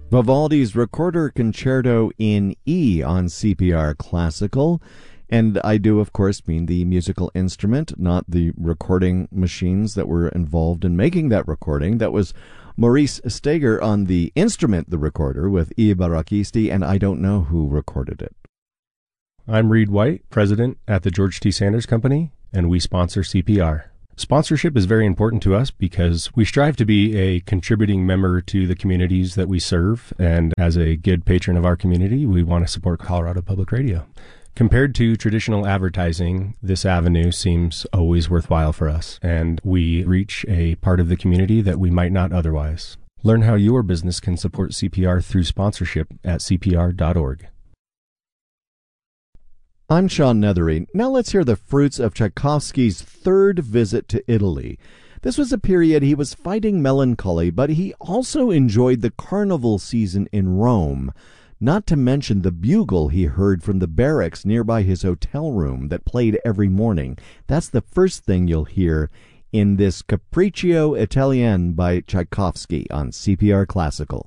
Vivaldi's Recorder Concerto in E on CPR Classical. And I do, of course, mean the musical instrument, not the recording machines that were involved in making that recording. That was Maurice Steger on the instrument, the recorder, with I Barachisti, and I don't know who recorded it. I'm Reed White, president at the George T. Sanders Company, and we sponsor CPR. Sponsorship is very important to us because we strive to be a contributing member to the communities that we serve, and as a good patron of our community, we want to support Colorado Public Radio. Compared to traditional advertising, this avenue seems always worthwhile for us, and we reach a part of the community that we might not otherwise. Learn how your business can support CPR through sponsorship at cpr.org. I'm Sean Nethery. Now let's hear the fruits of Tchaikovsky's third visit to Italy. This was a period he was fighting melancholy, but he also enjoyed the carnival season in Rome, not to mention the bugle he heard from the barracks nearby his hotel room that played every morning. That's the first thing you'll hear in this Capriccio Italien by Tchaikovsky on CPR Classical.